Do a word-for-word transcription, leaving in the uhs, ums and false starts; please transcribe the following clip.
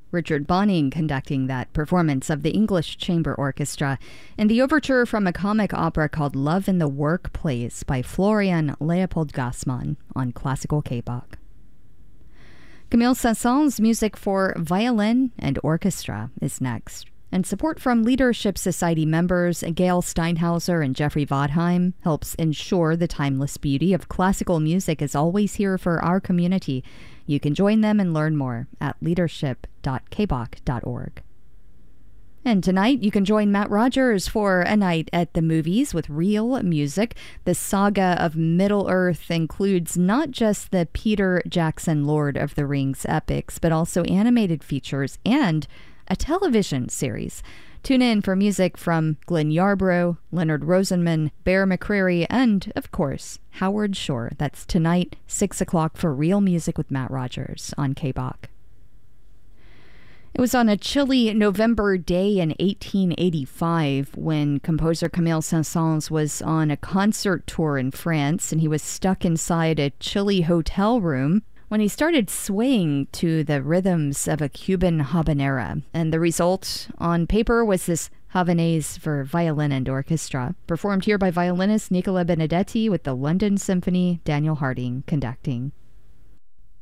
Richard Bonning conducting that performance of the English Chamber Orchestra, and the overture from a comic opera called Love in the Workplace by Florian Leopold Gassmann on Classical K-Bach. Camille Saint-Saëns' music for violin and orchestra is next. And support from Leadership Society members Gail Steinhauser and Jeffrey Vodheim helps ensure the timeless beauty of classical music is always here for our community. You can join them and learn more at leadership dot k bach dot org. And tonight, you can join Matt Rogers for a night at the movies with real music. The saga of Middle-earth includes not just the Peter Jackson Lord of the Rings epics, but also animated features and a television series. Tune in for music from Glenn Yarbrough, Leonard Rosenman, Bear McCreary, and, of course, Howard Shore. That's tonight, six o'clock for Real Music with Matt Rogers on K-Bach. It was on a chilly November day in eighteen eighty-five when composer Camille Saint-Saëns was on a concert tour in France, and he was stuck inside a chilly hotel room when he started swaying to the rhythms of a Cuban habanera. And the result on paper was this Havanaise for violin and orchestra, performed here by violinist Nicola Benedetti with the London Symphony, Daniel Harding conducting.